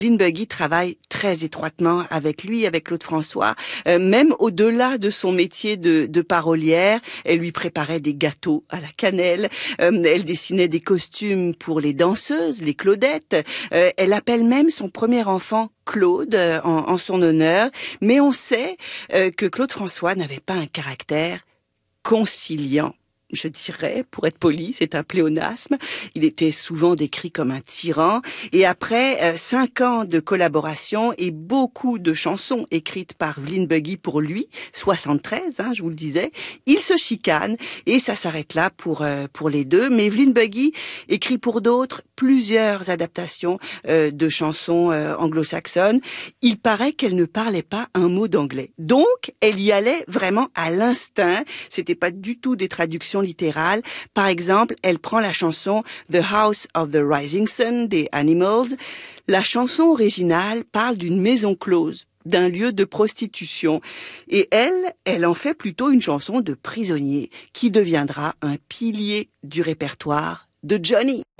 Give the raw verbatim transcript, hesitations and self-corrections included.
Lynn Buggy travaille très étroitement avec lui, avec Claude François, euh, même au-delà de son métier de, de parolière. Elle lui préparait des gâteaux à la cannelle, euh, elle dessinait des costumes pour les danseuses, les Claudettes. Euh, elle appelle même son premier enfant Claude euh, en, en son honneur. Mais on sait euh, que Claude François n'avait pas un caractère conciliant. Je dirais, pour être poli, c'est un pléonasme. Il était souvent décrit comme un tyran. Et après euh, cinq ans de collaboration et beaucoup de chansons écrites par Lynn Buggy pour lui, soixante-treize, hein, je vous le disais, il se chicane et ça s'arrête là pour euh, pour les deux. Mais Lynn Buggy écrit pour d'autres plusieurs adaptations euh, de chansons euh, anglo-saxonnes. Il paraît qu'elle ne parlait pas un mot d'anglais. Donc, elle y allait vraiment à l'instinct. C'était pas du tout des traductions littérale. Par exemple, elle prend la chanson The House of the Rising Sun des Animals. La chanson originale parle d'une maison close, d'un lieu de prostitution. Et elle, elle en fait plutôt une chanson de prisonnier qui deviendra un pilier du répertoire de Johnny.